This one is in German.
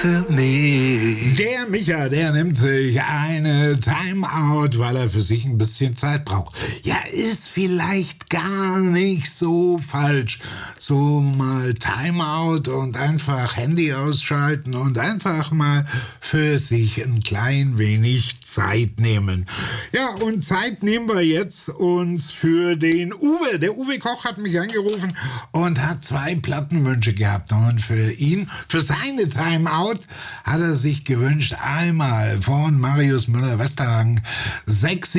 für mich. Der Micha, der nimmt sich eine Timeout, weil er für sich ein bisschen Zeit braucht. Ja, ist vielleicht gar nicht so falsch. So mal Timeout und einfach Handy ausschalten und einfach mal für sich ein klein wenig Zeit nehmen. Ja, und Zeit nehmen wir jetzt uns für den Uwe. Der Uwe Koch hat mich angerufen und hat 2 Plattenwünsche gehabt. Und für ihn, für seine Timeout, hat er sich gewünscht, einmal von Marius Müller-Westernhagen 6